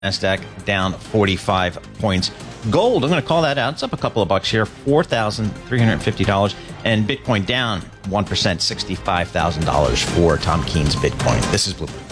NASDAQ down 45 points. Gold, I'm going to call that out. It's up a couple of bucks here, $4,350. And Bitcoin down 1%, $65,000 for Tom Keen's Bitcoin. This is Bloomberg.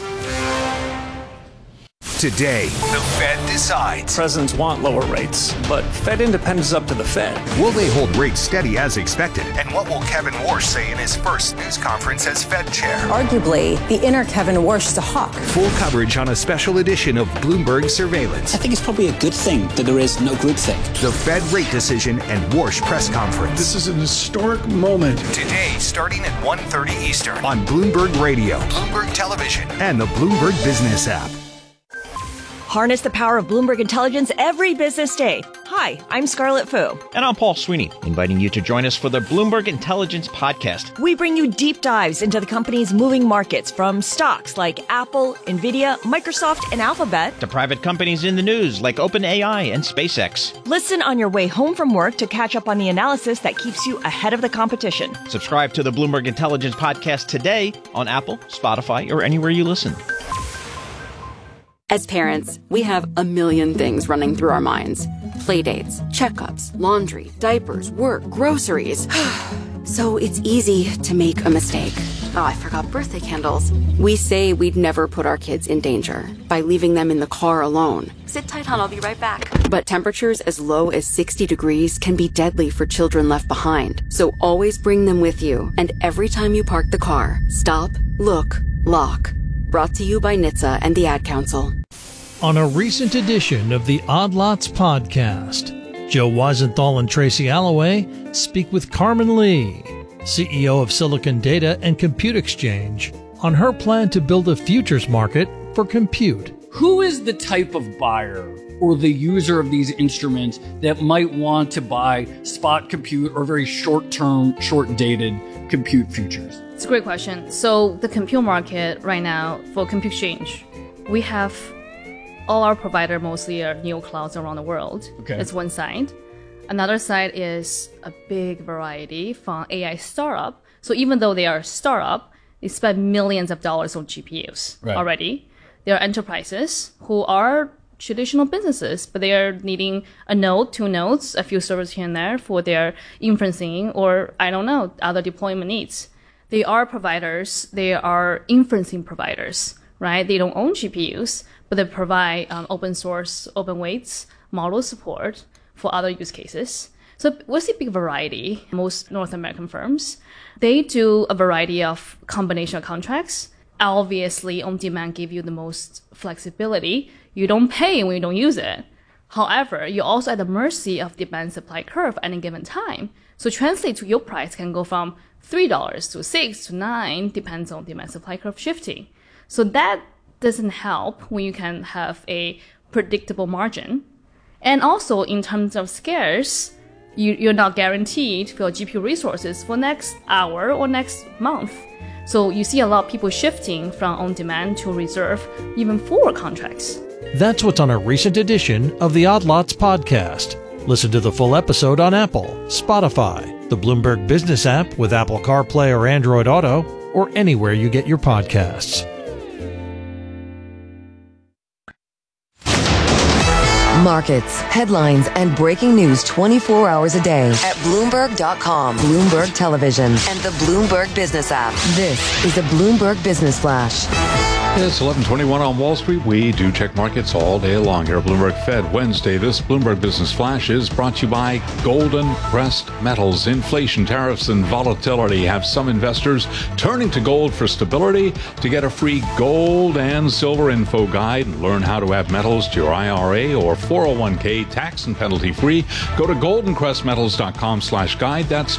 Today, the Fed decides. Presidents want lower rates, but Fed independence is up to the Fed. Will they hold rates steady as expected? And what will Kevin Warsh say in his first news conference as Fed chair? Arguably, the inner Kevin Warsh is a hawk. Full coverage on a special edition of Bloomberg Surveillance. I think it's probably a good thing that there is no groupthink. The Fed rate decision and Warsh press conference. This is an historic moment. Today, starting at 1:30 Eastern on Bloomberg Radio, Bloomberg Television, and the Bloomberg Business app. Harness the power of Bloomberg Intelligence every business day. Hi, I'm Scarlett Fu. And I'm Paul Sweeney, inviting you to join us for the Bloomberg Intelligence Podcast. We bring you deep dives into the company's moving markets, from stocks like Apple, Nvidia, Microsoft, and Alphabet, to private companies in the news like OpenAI and SpaceX. Listen on your way home from work to catch up on the analysis that keeps you ahead of the competition. Subscribe to the Bloomberg Intelligence Podcast today on Apple, Spotify, or anywhere you listen. As parents, we have a million things running through our minds. Playdates, checkups, laundry, diapers, work, groceries. So it's easy to make a mistake. Oh, I forgot birthday candles. We say we'd never put our kids in danger by leaving them in the car alone. Sit tight, hon, I'll be right back. But temperatures as low as 60 degrees can be deadly for children left behind. So always bring them with you. And every time you park the car, stop, look, lock. Brought to you by NHTSA and the Ad Council. On a recent edition of the Odd Lots podcast, Joe Weisenthal and Tracy Alloway speak with Carmen Lee, CEO of Silicon Data and Compute Exchange, on her plan to build a futures market for compute. Who is the type of buyer or the user of these instruments that might want to buy spot compute or very short-term, short-dated compute futures? It's a great question. So the compute market right now for Compute Exchange, we have all our providers mostly are neoclouds around the world. Okay. That's one side. Another side is a big variety from AI startup. So even though they are a startup, they spend millions of dollars on GPUs already. There are enterprises who are traditional businesses, but they are needing a node, 2 nodes, a few servers here and there for their inferencing or, I don't know, other deployment needs. They are providers. They are inferencing providers, right? They don't own GPUs, but they provide open source, open weights, model support for other use cases. So we see a big variety. Most North American firms, they do a variety of combination of contracts. Obviously, on-demand give you the most flexibility. You don't pay when you don't use it. However, you're also at the mercy of demand supply curve at any given time. So translate to your price can go from $3 to $6 to $9, depends on demand supply curve shifting. So that doesn't help when you can have a predictable margin. And also in terms of scarce, you're not guaranteed for your GPU resources for next hour or next month. So you see a lot of people shifting from on-demand to reserve, even forward contracts. That's what's on a recent edition of the Odd Lots podcast. Listen to the full episode on Apple, Spotify, the Bloomberg Business app with Apple CarPlay or Android Auto, or anywhere you get your podcasts. Markets, headlines, and breaking news 24 hours a day at Bloomberg.com, Bloomberg Television, and the Bloomberg Business app. This is the Bloomberg Business Flash. It's 11:21 on Wall Street. We do check markets all day long here at Bloomberg Fed Wednesday. This Bloomberg Business Flash is brought to you by Golden Crest Metals. Inflation, tariffs, and volatility have some investors turning to gold for stability. To get a free gold and silver info guide and learn how to add metals to your IRA or 401k tax and penalty free, go to goldencrestmetals.com/guide. That's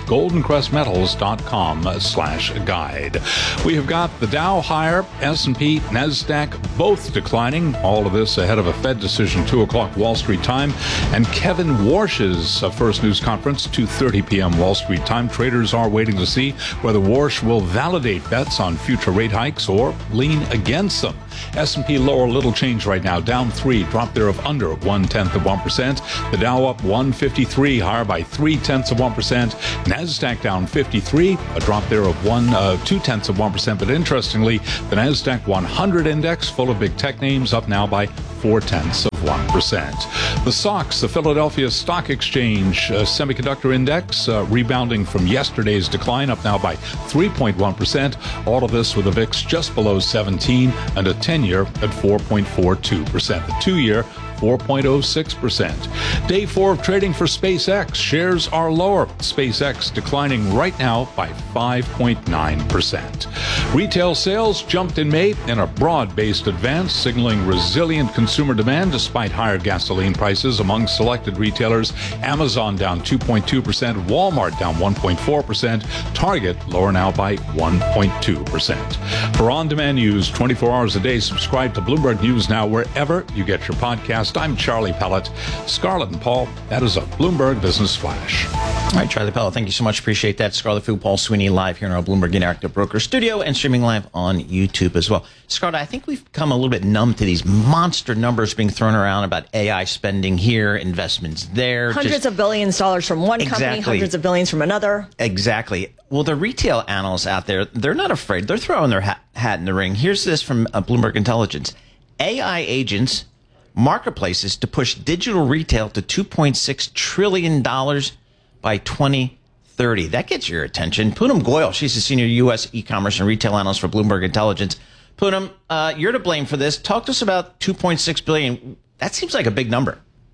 goldencrestmetals.com/guide. We have got the Dow higher, S&P, NASDAQ both declining. All of this ahead of a Fed decision, 2 o'clock Wall Street time. And Kevin Warsh's first news conference, 2:30 p.m. Wall Street time. Traders are waiting to see whether Warsh will validate bets on future rate hikes or lean against them. S&P lower, little change right now, down 3, drop there of under 0.1%. The Dow up 153, higher by 0.3%. NASDAQ down 53, a drop there of 0.2%. But interestingly, the NASDAQ 100 index, full of big tech names, up now by 0.4%. The SOX, the Philadelphia Stock Exchange Semiconductor Index, rebounding from yesterday's decline, up now by 3.1%. All of this with a VIX just below 17 and a 10-year at 4.42%. The 2-year 4.06%. Day 4 of trading for SpaceX. Shares are lower. SpaceX declining right now by 5.9%. Retail sales jumped in May in a broad-based advance, signaling resilient consumer demand despite higher gasoline prices among selected retailers. Amazon down 2.2%, Walmart down 1.4%, Target lower now by 1.2%. For on-demand news 24 hours a day, subscribe to Bloomberg News Now wherever you get your podcast. I'm Charlie Pellet. Scarlett and Paul, that is a Bloomberg Business Flash. All right, Charlie Pellet, thank you so much. Appreciate that. Scarlett Fu, Paul Sweeney, live here in our Bloomberg Interactive Broker studio and streaming live on YouTube as well. Scarlett, I think we've become a little bit numb to these monster numbers being thrown around about AI spending here, investments there. Hundreds of billions of dollars from one company, hundreds of billions from another. Exactly. Well, the retail analysts out there, they're not afraid. They're throwing their hat in the ring. Here's this from Bloomberg Intelligence. AI agents marketplaces to push digital retail to $2.6 trillion by 2030. That gets your attention. Poonam Goyal, she's the senior U.S. e-commerce and retail analyst for Bloomberg Intelligence. Poonam, you're to blame for this. Talk to us about $2.6 billion. That seems like a big number.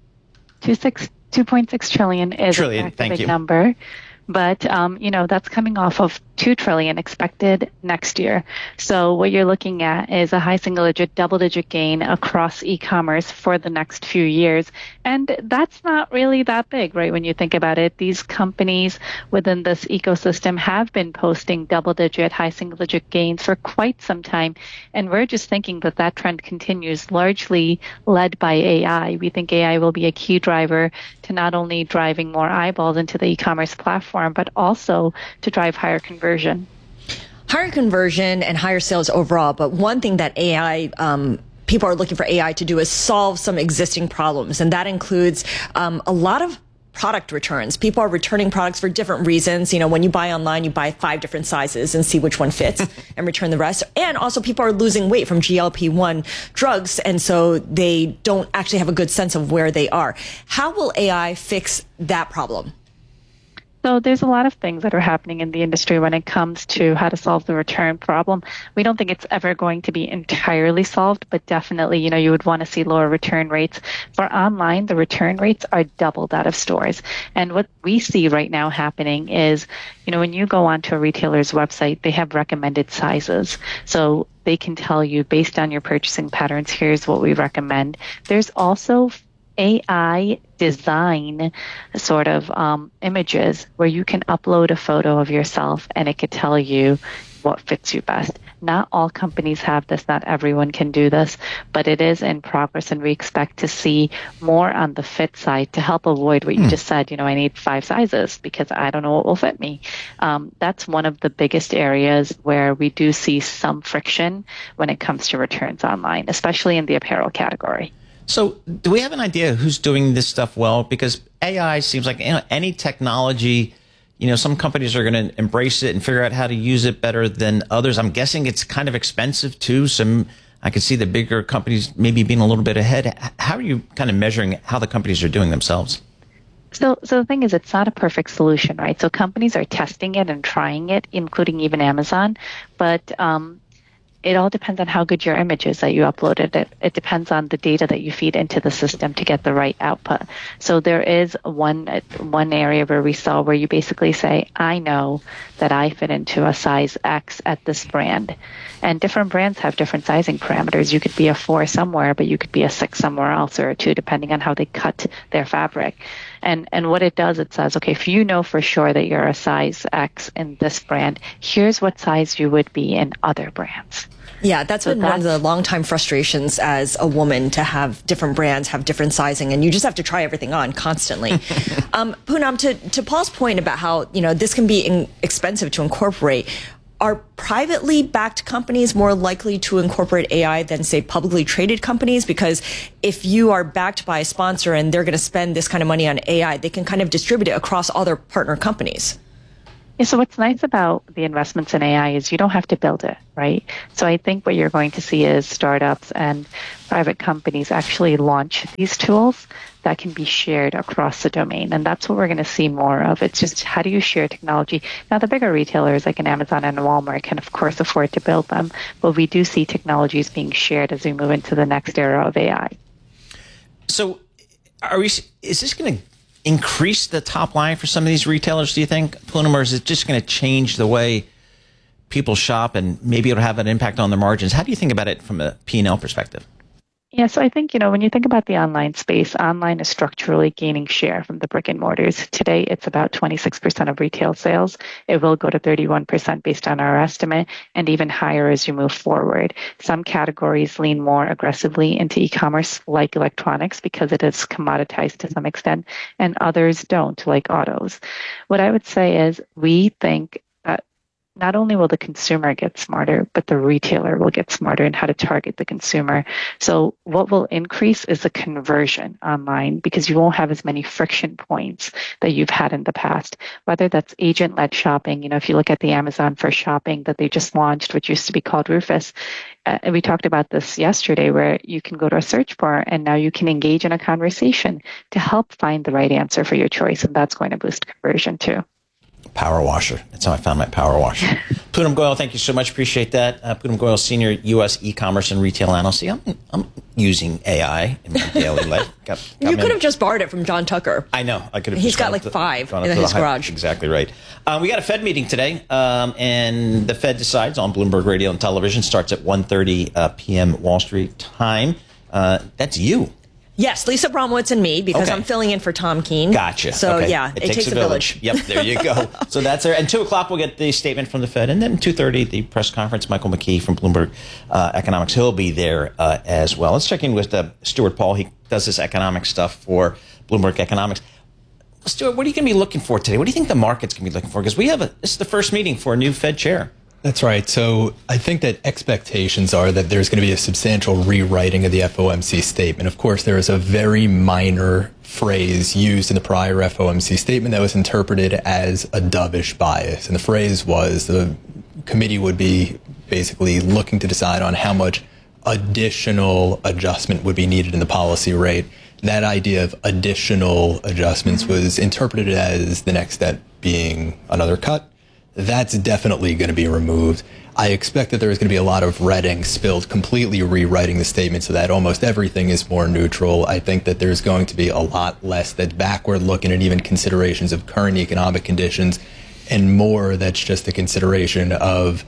2.6 trillion is a big number. But, that's coming off of $2 trillion expected next year. So what you're looking at is a high single-digit, double-digit gain across e-commerce for the next few years. And that's not really that big, right? When you think about it, these companies within this ecosystem have been posting double-digit, high single-digit gains for quite some time. And we're just thinking that that trend continues, largely led by AI. We think AI will be a key driver to not only driving more eyeballs into the e-commerce platform, but also to drive higher conversion. Higher conversion and higher sales overall. But one thing that AI, people are looking for AI to do is solve some existing problems. And that includes a lot of product returns. People are returning products for different reasons. When you buy online, you buy 5 different sizes and see which one fits and return the rest. And also people are losing weight from GLP-1 drugs. And so they don't actually have a good sense of where they are. How will AI fix that problem? So there's a lot of things that are happening in the industry when it comes to how to solve the return problem. We don't think it's ever going to be entirely solved, but definitely, you would want to see lower return rates. For online, the return rates are double that of stores. And what we see right now happening is, when you go onto a retailer's website, they have recommended sizes. So they can tell you, based on your purchasing patterns, here's what we recommend. There's also AI design sort of images where you can upload a photo of yourself and it could tell you what fits you best. Not all companies have this. Not everyone can do this, but it is in progress, and we expect to see more on the fit side to help avoid what you just said. I need 5 sizes because I don't know what will fit me. That's one of the biggest areas where we do see some friction when it comes to returns online, especially in the apparel category. So do we have an idea who's doing this stuff well? Because AI seems like any technology, some companies are going to embrace it and figure out how to use it better than others. I'm guessing it's kind of expensive too. I can see the bigger companies maybe being a little bit ahead. How are you kind of measuring how the companies are doing themselves? So the thing is, it's not a perfect solution, right? So companies are testing it and trying it, including even Amazon. But it all depends on how good your image is that you uploaded. It depends on the data that you feed into the system to get the right output. So there is one area where we saw where you basically say, I know that I fit into a size X at this brand. And different brands have different sizing parameters. You could be a 4 somewhere, but you could be a 6 somewhere else, or a 2, depending on how they cut their fabric. And what it does, it says, okay, if you know for sure that you're a size X in this brand, here's what size you would be in other brands. Yeah, that's been one of the longtime frustrations as a woman, to have different brands have different sizing, and you just have to try everything on constantly. Poonam, to Paul's point about how this can be expensive to incorporate, are privately backed companies more likely to incorporate AI than, say, publicly traded companies? Because if you are backed by a sponsor and they're going to spend this kind of money on AI, they can kind of distribute it across all their partner companies. Yeah, so what's nice about the investments in AI is you don't have to build it, right? So I think what you're going to see is startups and private companies actually launch these tools that can be shared across the domain. And that's what we're going to see more of. It's just how do you share technology? Now, the bigger retailers like an Amazon and Walmart can, of course, afford to build them. But we do see technologies being shared as we move into the next era of AI. So is this going to increase the top line for some of these retailers, do you think, Poonam, or is it just going to change the way people shop and maybe it'll have an impact on their margins? How do you think about it from a P&L perspective? Yeah, so I think, when you think about the online space, online is structurally gaining share from the brick and mortars. Today, it's about 26% of retail sales. It will go to 31% based on our estimate, and even higher as you move forward. Some categories lean more aggressively into e-commerce, like electronics, because it is commoditized to some extent, and others don't, like autos. What I would say is we think not only will the consumer get smarter, but the retailer will get smarter in how to target the consumer. So what will increase is the conversion online, because you won't have as many friction points that you've had in the past, whether that's agent-led shopping. If you look at the Amazon for Shopping that they just launched, which used to be called Rufus, and we talked about this yesterday, where you can go to a search bar and now you can engage in a conversation to help find the right answer for your choice. And that's going to boost conversion too. Power washer. That's how I found my power washer. Poonam Goyal, thank you so much. Appreciate that. Poonam Goyal, Senior U.S. E-commerce and Retail Analyst. See, I'm using AI in my daily life. You could have just borrowed it from John Tucker. I know. I could have. He's got like 5 in his garage. Exactly right. We got a Fed meeting today, and the Fed decides on Bloomberg Radio and Television. Starts at 1:30 p.m. Wall Street time. That's you. Yes, Lisa Bromwitz and me, because I'm filling in for Tom Keene. Gotcha. So, okay. yeah, it takes a village. Yep, there you go. So that's there. And 2 o'clock, we'll get the statement from the Fed. And then 2:30, the press conference, Michael McKee from Bloomberg Economics. He'll be there as well. Let's check in with Stuart Paul. He does this economic stuff for Bloomberg Economics. Stuart, what are you going to be looking for today? What do you think the market's going to be looking for? Because this is the first meeting for a new Fed chair. That's right. So I think that expectations are that there's going to be a substantial rewriting of the FOMC statement. Of course, there is a very minor phrase used in the prior FOMC statement that was interpreted as a dovish bias. And the phrase was the committee would be basically looking to decide on how much additional adjustment would be needed in the policy rate. That idea of additional adjustments was interpreted as the next step being another cut. That's definitely going to be removed. I expect that there is going to be a lot of red ink spilled, completely rewriting the statement so that almost everything is more neutral. I think that there's going to be a lot less that backward looking and even considerations of current economic conditions, and more that's just a consideration of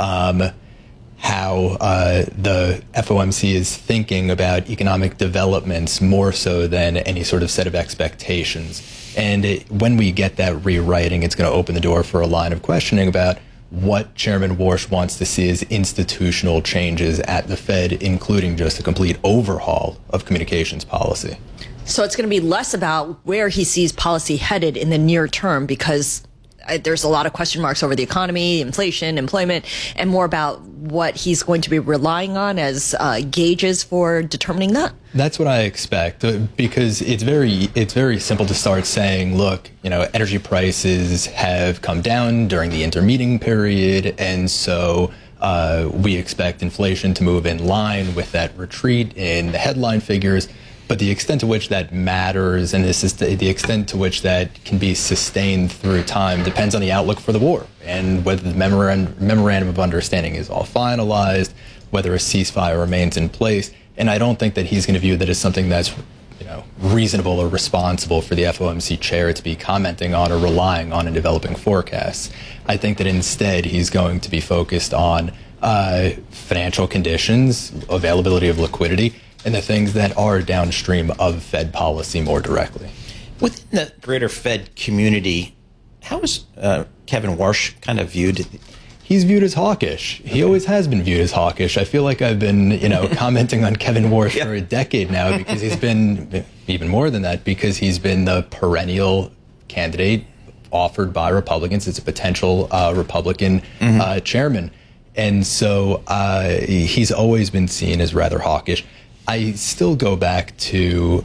how the FOMC is thinking about economic developments more so than any sort of set of expectations. And when we get that rewriting, it's going to open the door for a line of questioning about what Chairman Warsh wants to see as institutional changes at the Fed, including just a complete overhaul of communications policy. So it's going to be less about where he sees policy headed in the near term, because there's a lot of question marks over the economy, inflation, employment, and more about what he's going to be relying on as gauges for determining that. That's what I expect, because it's very simple to start saying, look, energy prices have come down during the intermeeting period, and so we expect inflation to move in line with that retreat in the headline figures. But the extent to which that matters, and this is the extent to which that can be sustained through time, depends on the outlook for the war and whether the memorandum of understanding is all finalized, whether a ceasefire remains in place. And I don't think that he's going to view that as something that's reasonable or responsible for the FOMC chair to be commenting on or relying on in developing forecasts. I think that instead he's going to be focused on financial conditions, availability of liquidity, and the things that are downstream of Fed policy more directly. Within the greater Fed community, how is Kevin Warsh kind of viewed? He's viewed as hawkish. He always has been viewed as hawkish. I feel like I've been, commenting on Kevin Warsh for a decade now, because he's been, even more than that, because he's been the perennial candidate offered by Republicans. It's a potential Republican chairman. And so he's always been seen as rather hawkish. I still go back to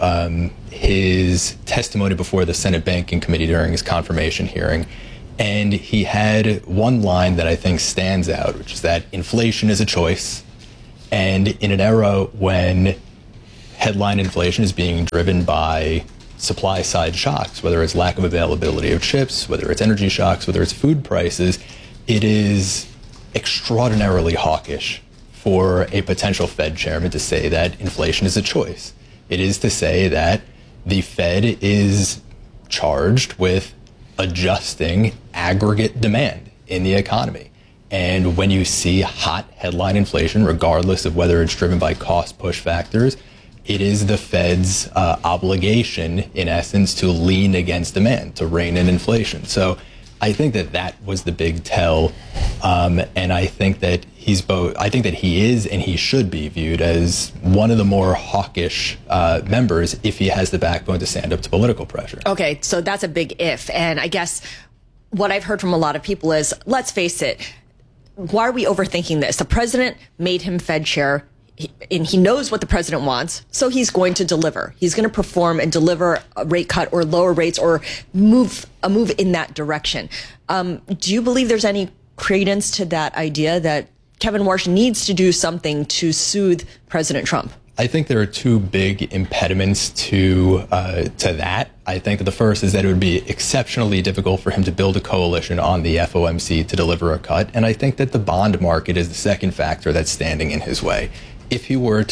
his testimony before the Senate Banking Committee during his confirmation hearing. And he had one line that I think stands out, which is that inflation is a choice. And in an era when headline inflation is being driven by supply side shocks, whether it's lack of availability of chips, whether it's energy shocks, whether it's food prices, it is extraordinarily hawkish for a potential Fed chairman to say that inflation is a choice. It is to say that the Fed is charged with adjusting aggregate demand in the economy. And when you see hot headline inflation, regardless of whether it's driven by cost push factors, it is the Fed's obligation, in essence, to lean against demand, to rein in inflation. So I think that that was the big tell. And I think that he's both. I think that he is and he should be viewed as one of the more hawkish members if he has the backbone to stand up to political pressure. Okay, so that's a big if. And I guess what I've heard from a lot of people is, let's face it, why are we overthinking this? The president made him Fed chair. And he knows what the president wants, so he's going to deliver. He's going to perform and deliver a rate cut or lower rates or move in that direction. Do you believe there's any credence to that idea that Kevin Warsh needs to do something to soothe President Trump? I think there are two big impediments to that. I think that the first is that it would be exceptionally difficult for him to build a coalition on the FOMC to deliver a cut. And I think that the bond market is the second factor that's standing in his way. If he were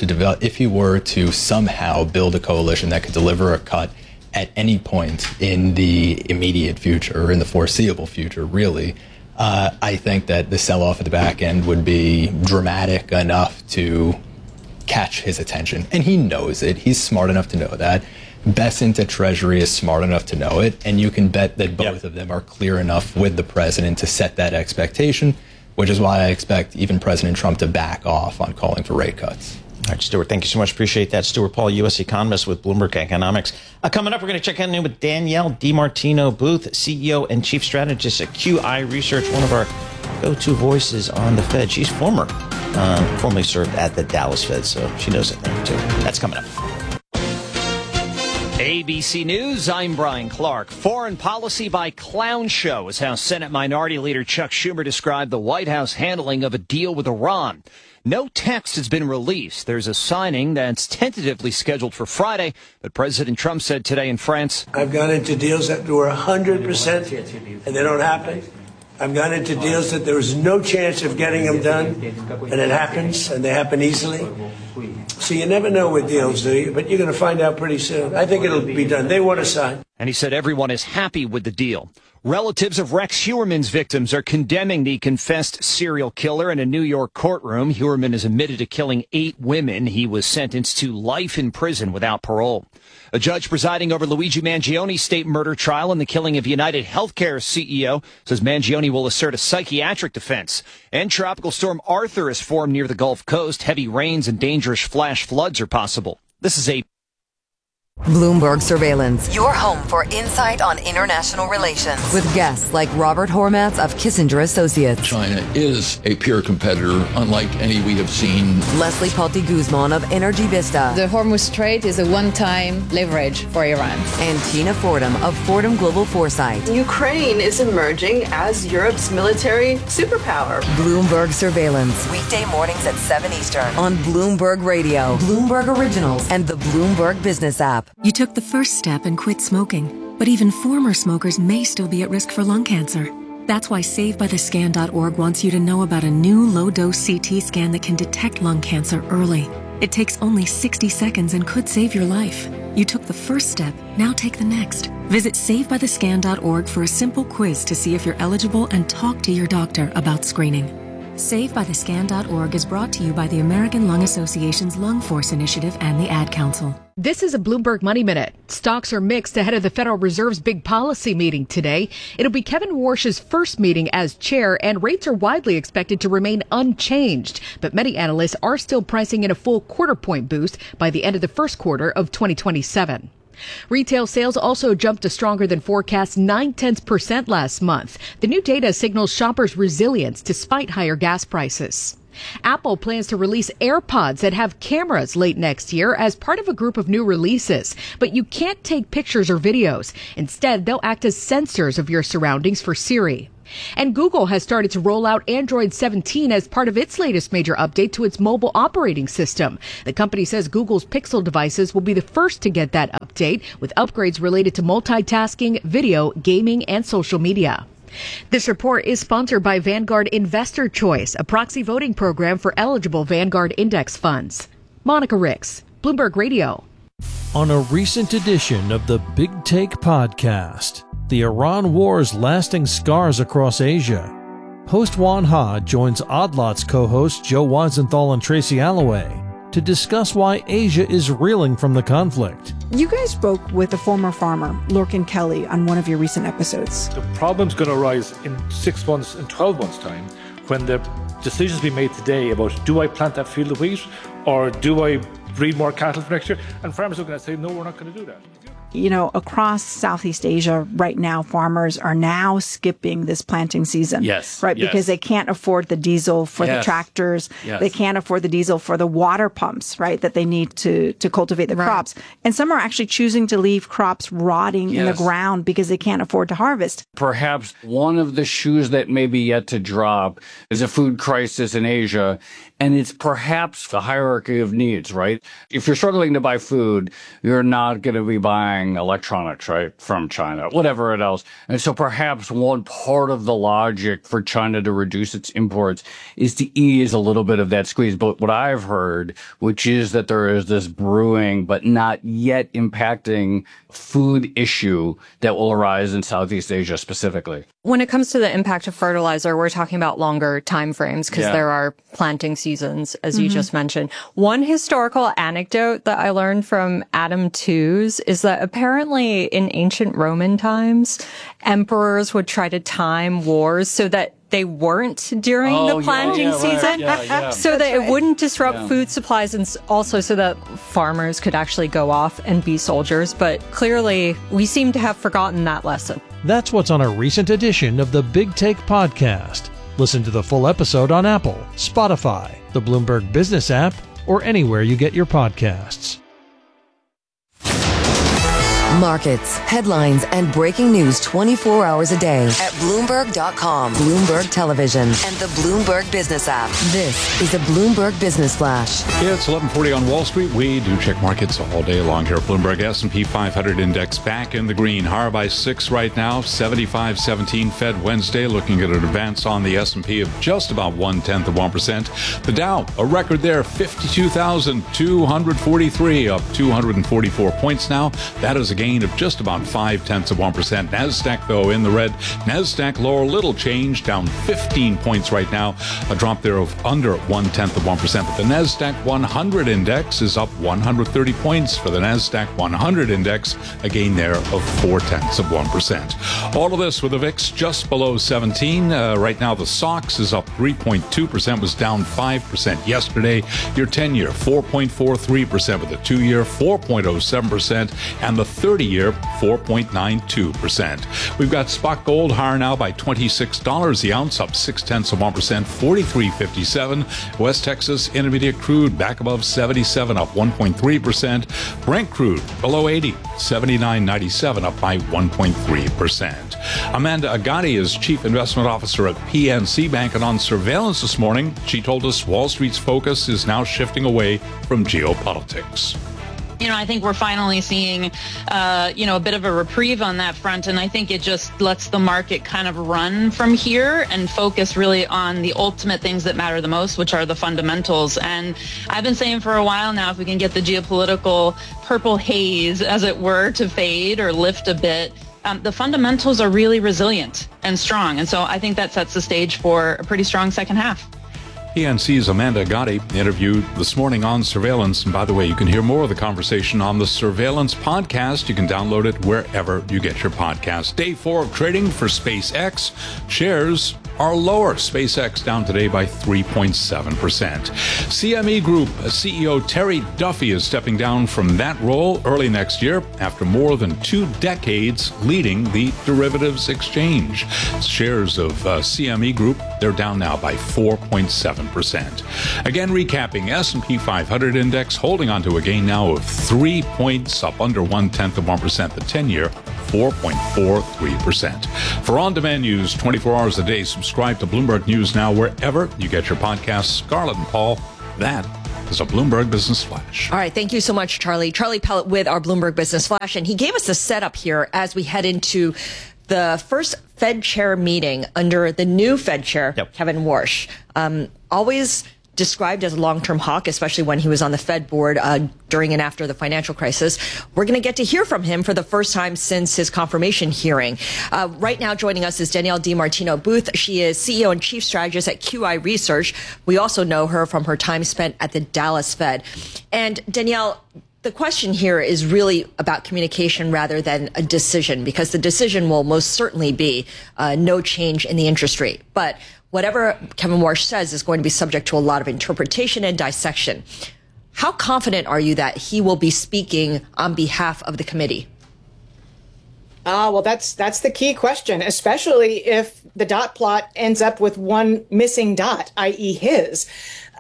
to somehow build a coalition that could deliver a cut at any point in the immediate future, or in the foreseeable future, really, I think that the sell-off at the back end would be dramatic enough to catch his attention. And he knows it. He's smart enough to know that. Bessent at Treasury is smart enough to know it. And you can bet that both of them are clear enough with the president to set that expectation, which is why I expect even President Trump to back off on calling for rate cuts. All right, Stuart, thank you so much. Appreciate that. Stuart Paul, U.S. economist with Bloomberg Economics. Coming up, we're going to check in with Danielle DiMartino Booth, CEO and Chief Strategist at QI Research, one of our go-to voices on the Fed. She's formerly served at the Dallas Fed, so she knows it there, too. That's coming up. ABC News, I'm Brian Clark. Foreign policy by clown show is how Senate Minority Leader Chuck Schumer described the White House handling of a deal with Iran. No text has been released. There's a signing that's tentatively scheduled for Friday, but President Trump said today in France, I've gone into deals that were 100% and they don't happen. I've gone into deals that there was no chance of getting them done, and it happens, and they happen easily. So you never know with deals, do you? But you're going to find out pretty soon. I think it'll be done. They want to sign. And he said everyone is happy with the deal. Relatives of Rex Heuermann's victims are condemning the confessed serial killer in a New York courtroom. Heuermann is admitted to killing 8 women. He was sentenced to life in prison without parole. A judge presiding over Luigi Mangioni's state murder trial and the killing of United Healthcare's CEO says Mangioni will assert a psychiatric defense. And Tropical Storm Arthur has formed near the Gulf Coast. Heavy rains and dangerous flash floods are possible. This is a Bloomberg Surveillance, your home for insight on international relations, with guests like Robert Hormats of Kissinger Associates. China is a peer competitor, unlike any we have seen. Leslie Palti Guzman of Energy Vista. The Hormuz Strait is a one-time leverage for Iran. And Tina Fordham of Fordham Global Foresight. Ukraine is emerging as Europe's military superpower. Bloomberg Surveillance, weekday mornings at 7 Eastern on Bloomberg Radio, Bloomberg Originals, and the Bloomberg Business app. You took the first step and quit smoking, but even former smokers may still be at risk for lung cancer. That's why SaveByTheScan.org wants you to know about a new low-dose CT scan that can detect lung cancer early. It takes only 60 seconds and could save your life. You took the first step, now take the next. Visit SaveByTheScan.org for a simple quiz to see if you're eligible and talk to your doctor about screening. SaveByTheScan.org is brought to you by the American Lung Association's Lung Force Initiative and the Ad Council. This is a Bloomberg Money Minute. Stocks are mixed ahead of the Federal Reserve's big policy meeting today. It'll be Kevin Warsh's first meeting as chair, and rates are widely expected to remain unchanged. But many analysts are still pricing in a full quarter-point boost by the end of the first quarter of 2027. Retail sales also jumped to stronger than forecast 0.9% last month. The new data signals shoppers' resilience despite higher gas prices. Apple plans to release AirPods that have cameras late next year as part of a group of new releases. But you can't take pictures or videos. Instead, they'll act as sensors of your surroundings for Siri. And Google has started to roll out Android 17 as part of its latest major update to its mobile operating system. The company says Google's Pixel devices will be the first to get that update, with upgrades related to multitasking, video, gaming, and social media. This report is sponsored by Vanguard Investor Choice, a proxy voting program for eligible Vanguard index funds. Monica Ricks, Bloomberg Radio. On a recent edition of the Big Take podcast, the Iran war's lasting scars across Asia. Host Juan Ha joins Odd Lots co-hosts Joe Weisenthal and Tracy Alloway to discuss why Asia is reeling from the conflict. You guys spoke with a former farmer, Lorcan Kelly, on one of your recent episodes. The problem's going to arise in 6 months and 12 months' time when the decisions be made today about, do I plant that field of wheat or do I breed more cattle for next year? And farmers are going to say, no, we're not going to do that. You know, across Southeast Asia right now, farmers are now skipping this planting season. Yes. Right? Yes. Because they can't afford the diesel for Yes. the tractors. Yes. They can't afford the diesel for the water pumps, right, that they need to cultivate the crops. And some are actually choosing to leave crops rotting in the Yes. ground because they can't afford to harvest. Perhaps one of the shoes that may be yet to drop is a food crisis in Asia. And it's perhaps the hierarchy of needs, right? If you're struggling to buy food, you're not going to be buying electronics, right, from China, whatever it else. And so perhaps one part of the logic for China to reduce its imports is to ease a little bit of that squeeze. But what I've heard, which is that there is this brewing but not yet impacting food issue that will arise in Southeast Asia specifically. When it comes to the impact of fertilizer, we're talking about longer time frames because there are planting seasons, as you just mentioned. One historical anecdote that I learned from Adam Tooze is that apparently in ancient Roman times, emperors would try to time wars so that they weren't during the planting season, so that it wouldn't disrupt food supplies, and also so that farmers could actually go off and be soldiers. But clearly, we seem to have forgotten that lesson. That's what's on a recent edition of the Big Take podcast. Listen to the full episode on Apple, Spotify, the Bloomberg Business app, or anywhere you get your podcasts. Markets, headlines, and breaking news 24 hours a day at Bloomberg.com, Bloomberg Television, and the Bloomberg Business app. This is a Bloomberg Business Flash. Yeah, it's 11:40 on Wall Street. We do check markets all day long here at Bloomberg. S&P 500 index back in the green. Higher by 6 right now, 75.17 Fed Wednesday. Looking at an advance on the S&P of just about 0.1%. The Dow, a record there, 52,243, up 244 points now. That is a gain of just about 0.5%. NASDAQ, though, in the red. NASDAQ lower, little change, down 15 points right now. A drop there of under 0.1%. But the NASDAQ 100 index is up 130 points for the NASDAQ 100 index, a gain there of 0.4%. All of this with the VIX just below 17. Right now, the SOX is up 3.2%, was down 5% yesterday. Your 10-year, 4.43%, with the 2-year, 4.07%, and the 30-year, 4.92%. We've got spot gold higher now by $26 the ounce, up 0.6%, 43.57. West Texas Intermediate crude back above 77, up 1.3%. Brent crude below 80, 79.97, up by 1.3%. Amanda Agati is Chief Investment Officer at PNC Bank, and on surveillance this morning, she told us Wall Street's focus is now shifting away from geopolitics. I think we're finally seeing, a bit of a reprieve on that front. And I think it just lets the market kind of run from here and focus really on the ultimate things that matter the most, which are the fundamentals. And I've been saying for a while now, if we can get the geopolitical purple haze, as it were, to fade or lift a bit, the fundamentals are really resilient and strong. And so I think that sets the stage for a pretty strong second half. PNC's Amanda Agati interviewed this morning on surveillance. And by the way, you can hear more of the conversation on the Surveillance podcast. You can download it wherever you get your podcast. Day 4 of trading for SpaceX. Shares are lower. SpaceX down today by 3.7%. CME Group CEO Terry Duffy is stepping down from that role early next year after more than 2 decades leading the derivatives exchange. Shares of CME Group, they're down now by 4.7%. Again, recapping, S&P 500 index holding on to a gain now of 3 points, up under 0.1%. The 10-year, 4.43%. For on-demand news 24 hours a day, subscribe to Bloomberg News Now wherever you get your podcasts. Scarlett and Paul, that is a Bloomberg Business Flash. All right. Thank you so much, Charlie. Charlie Pellet with our Bloomberg Business Flash. And he gave us a setup here as we head into the first Fed chair meeting under the new Fed chair, Kevin Warsh. Always described as a long-term hawk, especially when he was on the Fed board during and after the financial crisis. We're going to get to hear from him for the first time since his confirmation hearing. Right now joining us is Danielle DiMartino Booth. She is CEO and Chief Strategist at QI Research. We also know her from her time spent at the Dallas Fed. And Danielle, the question here is really about communication rather than a decision, because the decision will most certainly be no change in the interest rate. But whatever Kevin Warsh says is going to be subject to a lot of interpretation and dissection. How confident are you that he will be speaking on behalf of the committee? Well, that's the key question, especially if the dot plot ends up with one missing dot, i.e. his.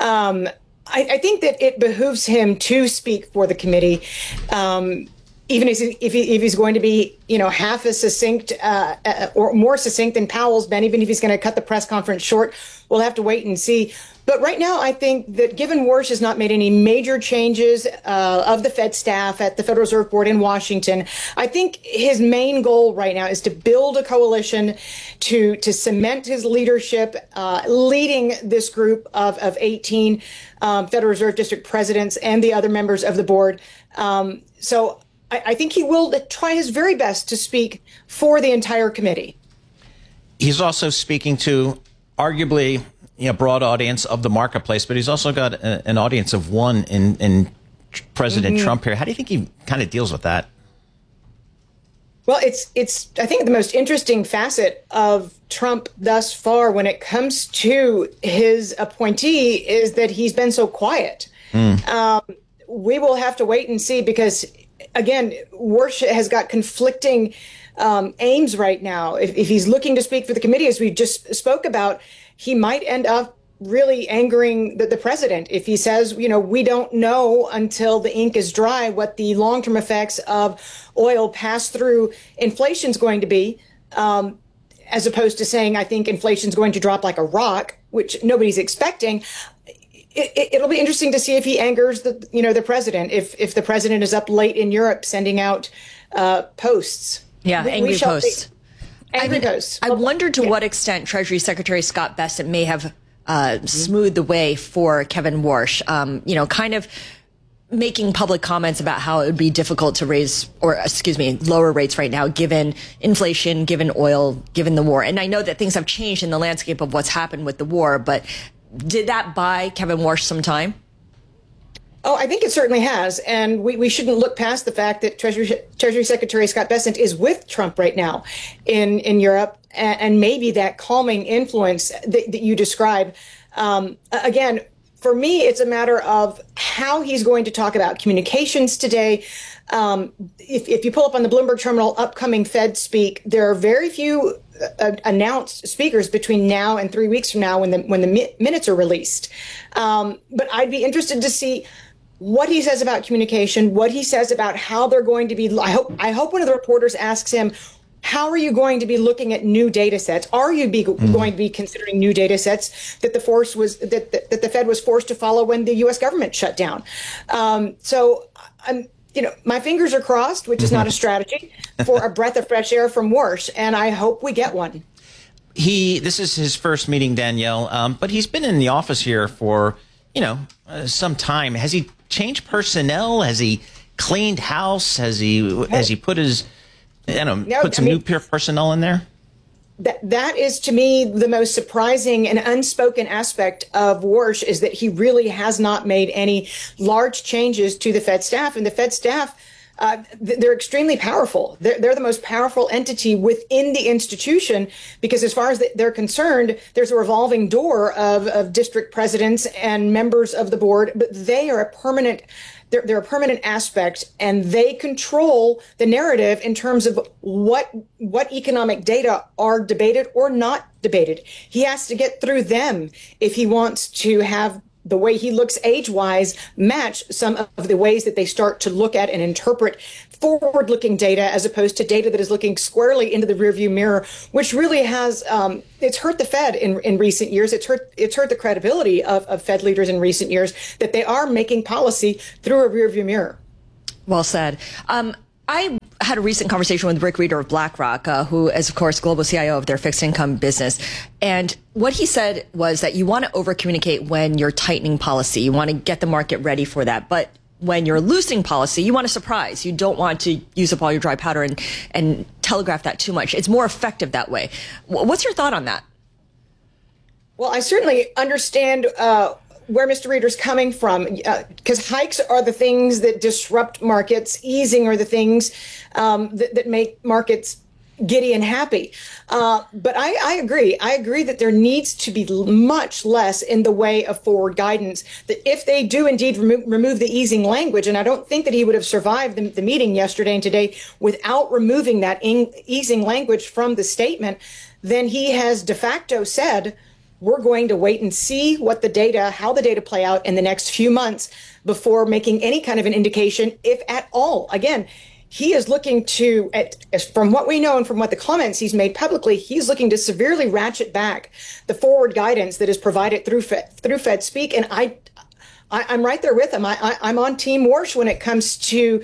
I think that it behooves him to speak for the committee, even if he's going to be, half as succinct or more succinct than Powell's been, even if he's going to cut the press conference short. We'll have to wait and see. But right now, I think that given Warsh has not made any major changes of the Fed staff at the Federal Reserve Board in Washington, I think his main goal right now is to build a coalition to cement his leadership, leading this group of 18 Federal Reserve District presidents and the other members of the board. So I think he will try his very best to speak for the entire committee. He's also speaking to arguably a broad audience of the marketplace, but he's also got an audience of one in President Trump here. How do you think he kind of deals with that? Well, it's I think the most interesting facet of Trump thus far when it comes to his appointee is that he's been so quiet. We will have to wait and see because, again, Warsh has got conflicting aims right now. If he's looking to speak for the committee, as we just spoke about, he might end up really angering the president if he says, we don't know until the ink is dry what the long-term effects of oil pass-through inflation is going to be, as opposed to saying, I think inflation is going to drop like a rock, which nobody's expecting. It'll be interesting to see if he angers the president, if the president is up late in Europe sending out posts. Yeah, angry posts. Angry posts. I wonder to what extent Treasury Secretary Scott Bessent may have smoothed the way for Kevin Warsh, kind of making public comments about how it would be difficult to lower rates right now, given inflation, given oil, given the war. And I know that things have changed in the landscape of what's happened with the war, but did that buy Kevin Warsh some time? Oh, I think it certainly has. And we shouldn't look past the fact that Treasury Secretary Scott Bessent is with Trump right now in Europe. And maybe that calming influence that you describe. Again, for me, it's a matter of how he's going to talk about communications today. If you pull up on the Bloomberg Terminal upcoming Fed speak, there are very few announced speakers between now and 3 weeks from now when the minutes are released. But I'd be interested to see what he says about communication, what he says about how they're going to be. I hope one of the reporters asks him, how are you going to be looking at new data sets? Are you going to be considering new data sets that the Fed was forced to follow when the U.S. government shut down? So I'm, my fingers are crossed, which is not a strategy, for a breath of fresh air from Warsh, and I hope we get one. This is his first meeting, Danielle, but he's been in the office here for some time. Has he changed personnel? Has he cleaned house? Has he put his new personnel in there? That is, to me, the most surprising and unspoken aspect of Warsh is that he really has not made any large changes to the Fed staff. And the Fed staff, they're extremely powerful. They're the most powerful entity within the institution because as far as they're concerned, there's a revolving door of district presidents and members of the board, but they are a permanent they're a permanent aspect, and they control the narrative in terms of what economic data are debated or not debated. He has to get through them if he wants to have the way he looks age-wise match some of the ways that they start to look at and interpret forward-looking data as opposed to data that is looking squarely into the rearview mirror, which really has it's hurt the Fed in recent years. It's hurt the credibility of Fed leaders in recent years that they are making policy through a rearview mirror. Well said. I had a recent conversation with Rick Reeder of BlackRock, who is, of course, global CIO of their fixed income business. And what he said was that you want to over-communicate when you're tightening policy. You want to get the market ready for that. But when you're loosening policy, you want to surprise. You don't want to use up all your dry powder and telegraph that too much. It's more effective that way. What's your thought on that? Well, I certainly understand where Mr. Reeder's coming from, because hikes are the things that disrupt markets. Easing are the things that make markets giddy and happy. But I agree. I agree that there needs to be much less in the way of forward guidance, that if they do indeed remove the easing language, and I don't think that he would have survived the meeting yesterday and today without removing that easing language from the statement, then he has de facto said, we're going to wait and see how the data play out in the next few months before making any kind of an indication, if at all. Again, he is looking to, from what we know and from what the comments he's made publicly, he's looking to severely ratchet back the forward guidance that is provided through Fed Speak. And I'm right there with him. I'm on Team Warsh when it comes to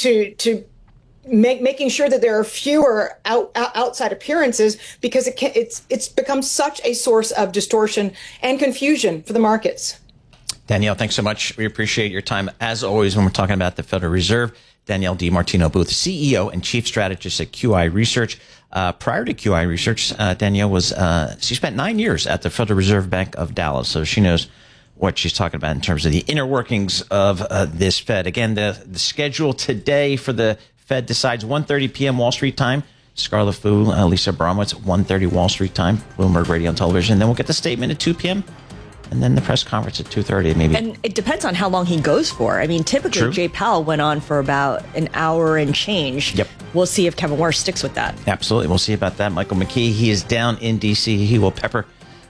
making sure that there are fewer outside appearances, because it's become such a source of distortion and confusion for the markets. Danielle, thanks so much. We appreciate your time, as always, when we're talking about the Federal Reserve. Danielle DiMartino Booth, CEO and Chief Strategist at QI Research. Prior to QI Research, Danielle she spent 9 years at the Federal Reserve Bank of Dallas, so she knows what she's talking about in terms of the inner workings of this Fed. Again, the schedule today for the Fed decides 1:30 p.m. Wall Street time. Scarlet Fu, Lisa Bromwitz, 1:30 Wall Street time, Bloomberg Radio and Television. Then we'll get the statement at 2 p.m. and then the press conference at 2:30 maybe. And it depends on how long he goes for. I mean, typically True. Jay Powell went on for about an hour and change. Yep. We'll see if Kevin Warsh sticks with that. Absolutely. We'll see about that. Michael McKee, he is down in D.C. He will pepper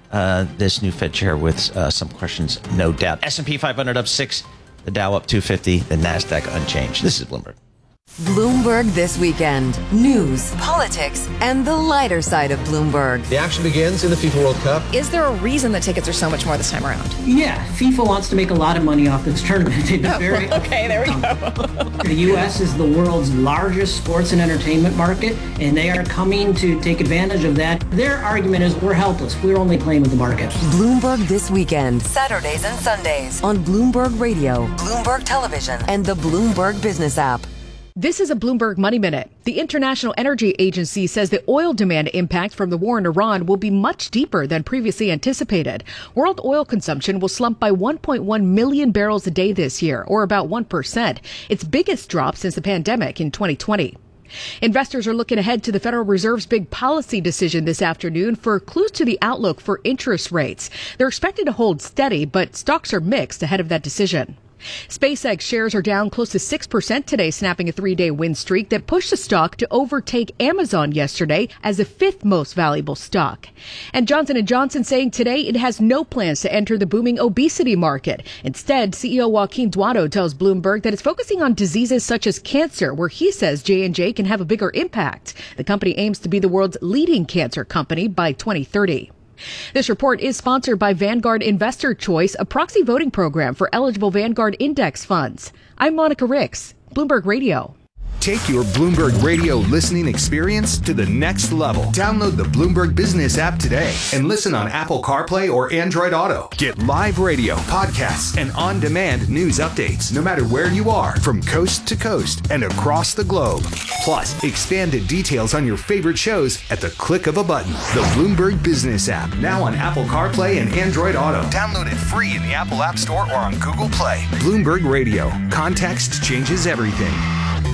this new Fed chair with some questions, no doubt. S&P 500 up 6, the Dow up 250, the NASDAQ unchanged. This is Bloomberg. Bloomberg This Weekend. News, politics, and the lighter side of Bloomberg. The action begins in the FIFA World Cup. Is there a reason the tickets are so much more this time around? Yeah, FIFA wants to make a lot of money off this tournament. They've been very okay, there we go. The U.S. is the world's largest sports and entertainment market, and they are coming to take advantage of that. Their argument is we're helpless. We're only playing with the market. Bloomberg This Weekend. Saturdays and Sundays on Bloomberg Radio, Bloomberg Television, and the Bloomberg Business app. This is a Bloomberg Money Minute. The International Energy Agency says the oil demand impact from the war in Iran will be much deeper than previously anticipated. World oil consumption will slump by 1.1 million barrels a day this year, or about 1%, its biggest drop since the pandemic in 2020. Investors are looking ahead to the Federal Reserve's big policy decision this afternoon for clues to the outlook for interest rates. They're expected to hold steady, but stocks are mixed ahead of that decision. SpaceX shares are down close to 6% today, snapping a 3-day win streak that pushed the stock to overtake Amazon yesterday as the 5th most valuable stock. And Johnson & Johnson saying today it has no plans to enter the booming obesity market. Instead, CEO Joaquin Duato tells Bloomberg that it's focusing on diseases such as cancer, where he says J&J can have a bigger impact. The company aims to be the world's leading cancer company by 2030. This report is sponsored by Vanguard Investor Choice, a proxy voting program for eligible Vanguard index funds. I'm Monica Ricks, Bloomberg Radio. Take your Bloomberg Radio listening experience to the next level. Download the Bloomberg Business app today and listen on Apple CarPlay or Android Auto. Get live radio, podcasts, and on-demand news updates no matter where you are, from coast to coast and across the globe. Plus, expanded details on your favorite shows at the click of a button. The Bloomberg Business app, now on Apple CarPlay and Android Auto. Download it free in the Apple App Store or on Google Play. Bloomberg Radio. Context changes everything.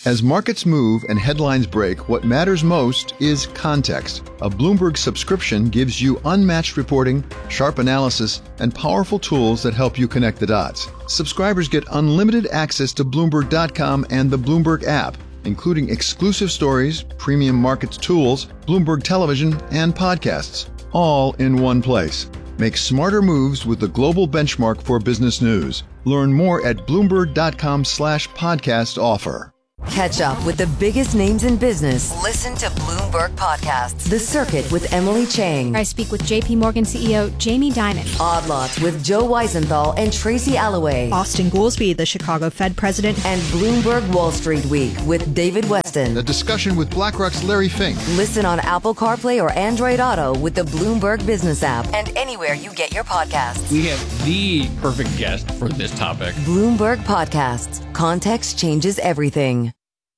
As markets move and headlines break, what matters most is context. A Bloomberg subscription gives you unmatched reporting, sharp analysis, and powerful tools that help you connect the dots. Subscribers get unlimited access to Bloomberg.com and the Bloomberg app, including exclusive stories, premium markets tools, Bloomberg television, and podcasts, all in one place. Make smarter moves with the global benchmark for business news. Learn more at Bloomberg.com/podcast offer. Catch up with the biggest names in business. Listen to Bloomberg Podcasts. The Circuit with Emily Chang. I speak with JP Morgan CEO Jamie Dimon. Odd Lots with Joe Weisenthal and Tracy Alloway. Austin Goolsbee, the Chicago Fed president. And Bloomberg Wall Street Week with David Weston. A discussion with BlackRock's Larry Fink. Listen on Apple CarPlay or Android Auto with the Bloomberg Business app and anywhere you get your podcasts. We have the perfect guest for this topic. Bloomberg Podcasts. Context changes everything.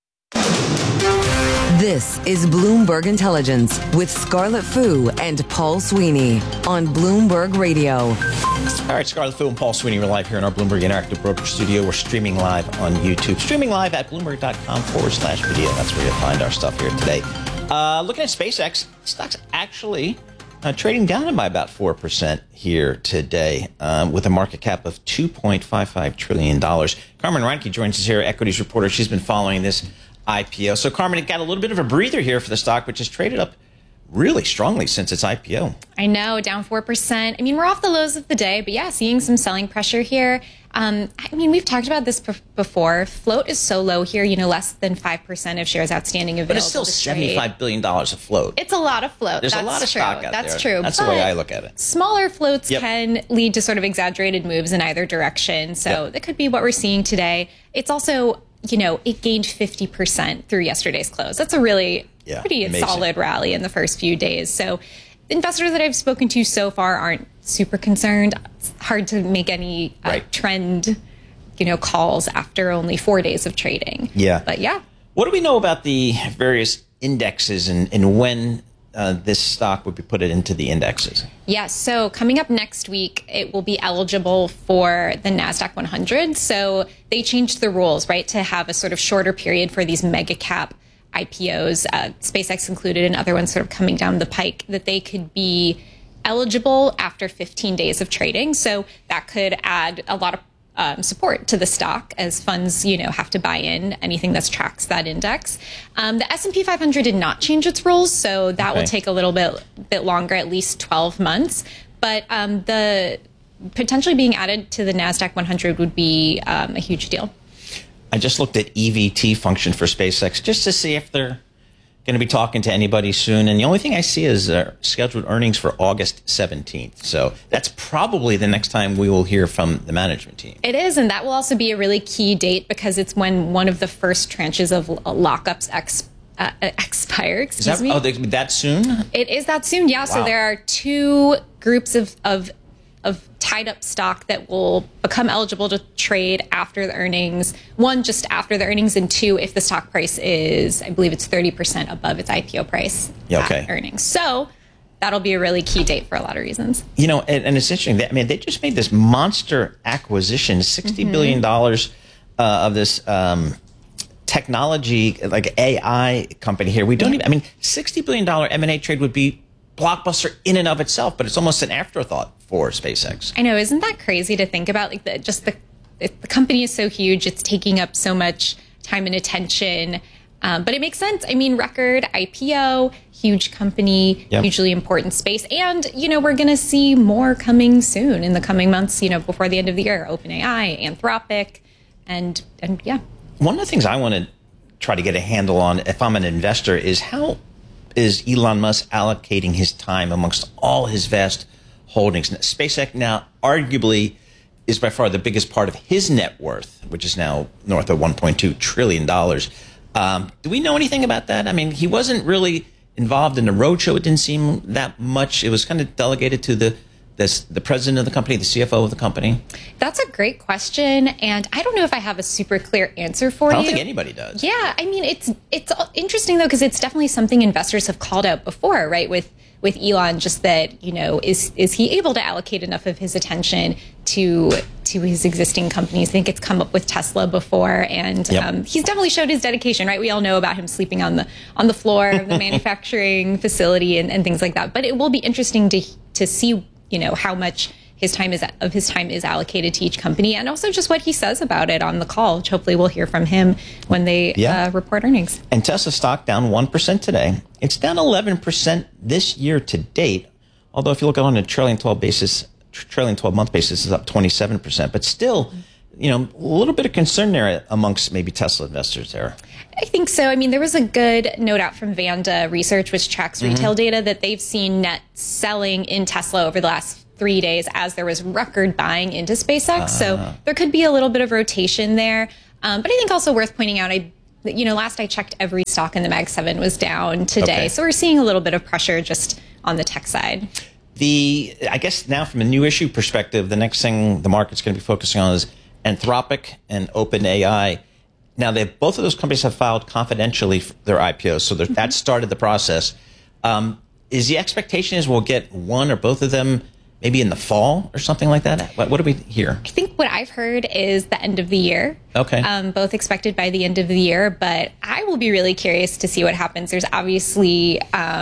This is Bloomberg Intelligence with Scarlett Fu and Paul Sweeney on Bloomberg Radio. All right, Scarlett Fu and Paul Sweeney, we're live here in our Bloomberg Interactive Broker Studio. We're streaming live on YouTube. Streaming live at Bloomberg.com/video. That's where you'll find our stuff here today. Looking at SpaceX, stock's actually trading down by about 4% here today with a market cap of $2.55 trillion. Carmen Reinke joins us here, equities reporter. She's been following this IPO. So, Carmen, it got a little bit of a breather here for the stock, which has traded up really strongly since its IPO. I know, down 4%. I mean, we're off the lows of the day, but yeah, seeing some selling pressure here. I mean, we've talked about this before. Float is so low here, less than 5% of shares outstanding available. But it's still $75 billion of float. It's a lot of float. There's a lot of stock out there. That's true. That's the way I look at it. Smaller floats can lead to sort of exaggerated moves in either direction. So that could be what we're seeing today. It's also, it gained 50% through yesterday's close. That's a really pretty solid rally in the first few days. So investors that I've spoken to so far aren't super concerned. It's hard to make any trend, calls after only 4 days of trading. Yeah. But yeah. What do we know about the various indexes and when this stock would be put into the indexes? Yes. So coming up next week, it will be eligible for the NASDAQ 100. So they changed the rules, to have a sort of shorter period for these mega cap IPOs, SpaceX included, and other ones sort of coming down the pike, that they could be eligible after 15 days of trading. So that could add a lot of support to the stock as funds, have to buy in anything that tracks that index. The S&P 500 did not change its rules, so that will take a little bit longer, at least 12 months. But the potentially being added to the NASDAQ 100 would be a huge deal. I just looked at EVT function for SpaceX just to see if they're going to be talking to anybody soon. And the only thing I see is scheduled earnings for August 17th. So that's probably the next time we will hear from the management team. It is, and that will also be a really key date because it's when one of the first tranches of lockups expire. Excuse me. Oh, that soon? It is that soon, yeah. Wow. So there are two groups of tied up stock that will become eligible to trade after the earnings. One, just after the earnings, and two, if the stock price is, I believe it's 30% above its IPO price at earnings. So that'll be a really key date for a lot of reasons. And it's interesting. They just made this monster acquisition, $60 billion of this technology, like AI company here. We don't even, $60 billion M&A trade would be blockbuster in and of itself, but it's almost an afterthought for SpaceX. I know, isn't that crazy to think about? Like the company is so huge, it's taking up so much time and attention, but it makes sense. Record IPO, huge company, hugely important space, and we're going to see more coming soon in the coming months. Before the end of the year, OpenAI, Anthropic, and yeah. One of the things I want to try to get a handle on, if I'm an investor, is how is Elon Musk allocating his time amongst all his vast holdings? SpaceX now arguably is by far the biggest part of his net worth, which is now north of $1.2 trillion. Do we know anything about that? He wasn't really involved in the roadshow. It didn't seem that much. It was kind of delegated to the president of the company, the CFO of the company. That's a great question, and I don't know if I have a super clear answer for you. I don't think anybody does. Yeah, it's interesting though, because it's definitely something investors have called out before, right? With with Elon, just that, is he able to allocate enough of his attention to his existing companies? I think it's come up with Tesla before, and he's definitely showed his dedication, right? We all know about him sleeping on the floor of the manufacturing facility and things like that. But it will be interesting to see, how much his time is allocated to each company, and also just what he says about it on the call, which hopefully we'll hear from him when they report earnings. And Tesla stock down 1% today. It's down 11% this year to date. Although if you look on a trailing 12 month basis, is up 27%. But still, a little bit of concern there amongst maybe Tesla investors there. I think so. I mean, there was a good note out from Vanda Research, which tracks retail data, that they've seen net selling in Tesla over the last 3 days as there was record buying into SpaceX. So there could be a little bit of rotation there. But I think also worth pointing out, last I checked, every stock in the Mag 7 was down today. Okay. So we're seeing a little bit of pressure just on the tech side. I guess now from a new issue perspective, the next thing the market's going to be focusing on is Anthropic and OpenAI. Now, both of those companies have filed confidentially for their IPOs, so that started the process. Is the expectation we'll get one or both of them maybe in the fall or something like that? What do we hear? I think what I've heard is the end of the year. Okay. Both expected by the end of the year, but I will be really curious to see what happens. There's obviously,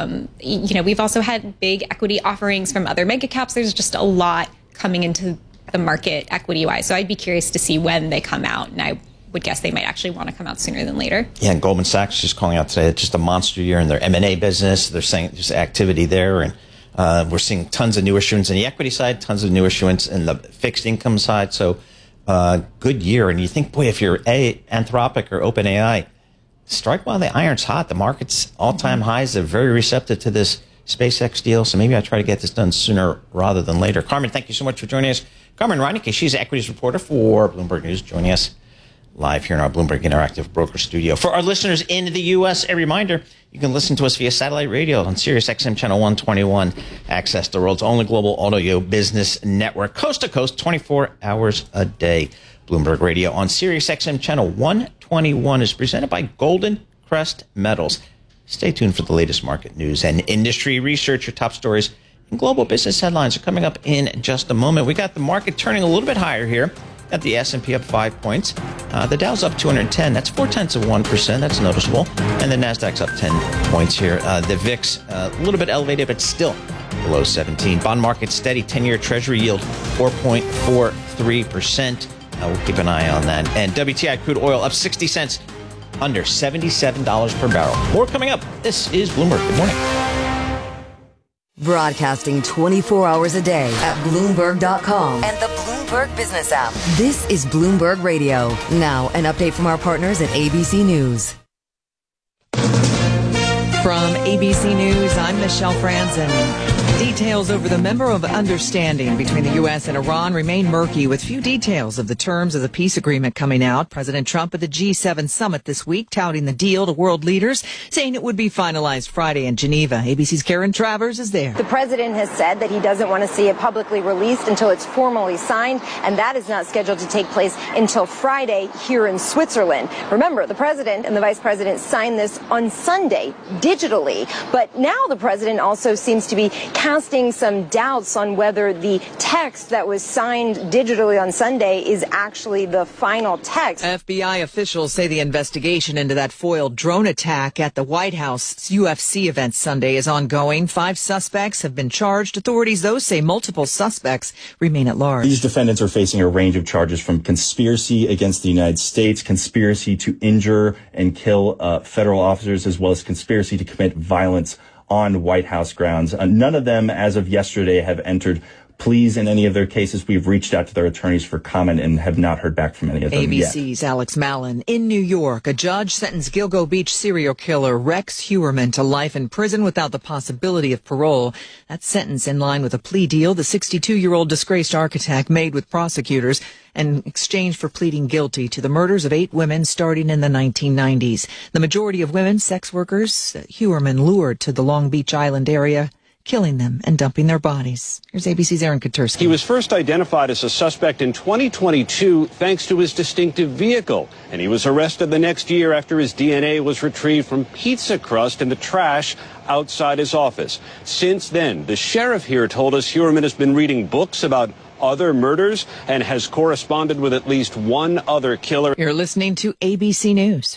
we've also had big equity offerings from other mega caps. There's just a lot coming into the market equity-wise. So I'd be curious to see when they come out, and I would guess they might actually want to come out sooner than later. Yeah, and Goldman Sachs just calling out today, it's just a monster year in their M&A business. They're saying there's activity there, and we're seeing tons of new issuance in the equity side, tons of new issuance in the fixed income side. So good year. And you think, boy, if you're Anthropic or OpenAI, strike while the iron's hot. The market's all-time highs. They're very receptive to this SpaceX deal. So maybe I try to get this done sooner rather than later. Carmen, thank you so much for joining us. Carmen Reineke, she's an equities reporter for Bloomberg News, joining us live here in our Bloomberg Interactive Broker Studio. For our listeners in the U.S., a reminder, you can listen to us via satellite radio on Sirius XM Channel 121. Access the world's only global audio business network, coast to coast, 24 hours a day. Bloomberg Radio on Sirius XM Channel 121 is presented by Golden Crest Metals. Stay tuned for the latest market news and industry research. Your top stories and global business headlines are coming up in just a moment. We got the market turning a little bit higher here. Got the S&P up 5 points. The Dow's up 210. That's 0.4%. That's noticeable. And the Nasdaq's up 10 points here. The VIX, a little bit elevated, but still below 17. Bond market steady. 10-year Treasury yield 4.43%. We'll keep an eye on that. And WTI crude oil up 60 cents, under $77 per barrel. More coming up. This is Bloomberg. Good morning. Broadcasting 24 hours a day at Bloomberg.com and the Bloomberg Business app. This is Bloomberg Radio. Now, an update from our partners at ABC News. From ABC News, I'm Michelle Franzen. Details over the Memorandum of Understanding between the U.S. and Iran remain murky, with few details of the terms of the peace agreement coming out. President Trump at the G7 summit this week touting the deal to world leaders, saying it would be finalized Friday in Geneva. ABC's Karen Travers is there. The president has said that he doesn't want to see it publicly released until it's formally signed, and that is not scheduled to take place until Friday here in Switzerland. Remember, the president and the vice president signed this on Sunday digitally, but now the president also seems to be casting some doubts on whether the text that was signed digitally on Sunday is actually the final text. FBI officials say the investigation into that foiled drone attack at the White House UFC event Sunday is ongoing. 5 suspects have been charged. Authorities, though, say multiple suspects remain at large. These defendants are facing a range of charges from conspiracy against the United States, conspiracy to injure and kill federal officers, as well as conspiracy to commit violence on White House grounds. None of them, as of yesterday, have entered pleas in any of their cases. We've reached out to their attorneys for comment and have not heard back from any of them yet. ABC's Alex Mallon. In New York, a judge sentenced Gilgo Beach serial killer Rex Heuermann to life in prison without the possibility of parole. That sentence in line with a plea deal the 62-year-old disgraced architect made with prosecutors in exchange for pleading guilty to the murders of 8 women starting in the 1990s. The majority of women sex workers Heuermann lured to the Long Beach Island area killing them and dumping their bodies. Here's ABC's Aaron Katursky. He was first identified as a suspect in 2022 thanks to his distinctive vehicle, and he was arrested the next year after his DNA was retrieved from pizza crust in the trash outside his office. Since then, the sheriff here told us Heuermann has been reading books about other murders and has corresponded with at least one other killer. You're listening to ABC News.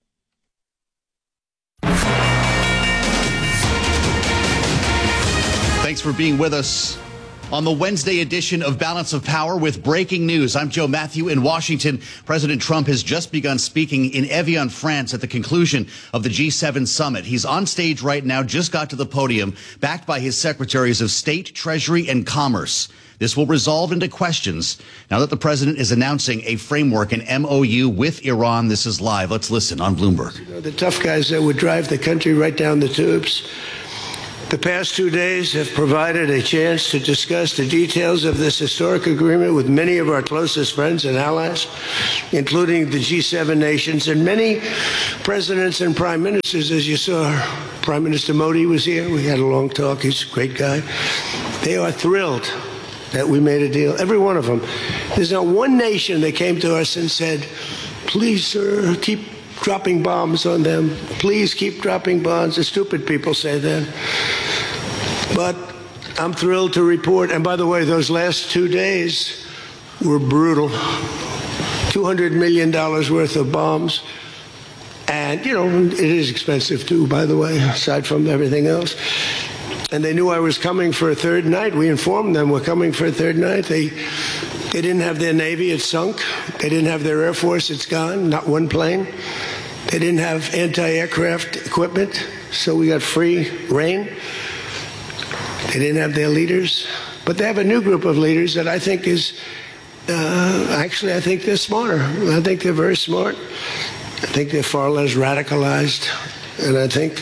Thanks for being with us on the Wednesday edition of Balance of Power with breaking news. I'm Joe Matthew in Washington. President Trump has just begun speaking in Evian, France at the conclusion of the G7 summit. He's on stage right now, just got to the podium, backed by his secretaries of State, Treasury, and Commerce. This will resolve into questions now that the president is announcing a framework, an MOU with Iran. This is live. Let's listen on Bloomberg. You know, the tough guys that would drive the country right down the tubes. The past 2 days have provided a chance to discuss the details of this historic agreement with many of our closest friends and allies, including the G7 nations and many presidents and prime ministers. As you saw, Prime Minister Modi was here. We had a long talk. He's a great guy. They are thrilled that we made a deal, every one of them. There's not one nation that came to us and said, please, sir, keep dropping bombs on them. Please keep dropping bombs. The stupid people say that. But I'm thrilled to report, and by the way, those last 2 days were brutal. $200 million worth of bombs. And, you know, it is expensive too, by the way, aside from everything else. And they knew I was coming for a third night. We informed them we're coming for a third night. They didn't have their Navy, it's sunk. They didn't have their Air Force, it's gone, not one plane. They didn't have anti-aircraft equipment, so we got free reign. They didn't have their leaders. But they have a new group of leaders that I think is, actually, I think they're smarter. I think they're very smart. I think they're far less radicalized. And I think